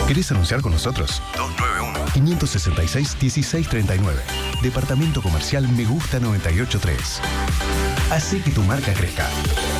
¿Querés anunciar con nosotros? 291-566-1639. Departamento Comercial Me Gusta 983. Hace que tu marca crezca.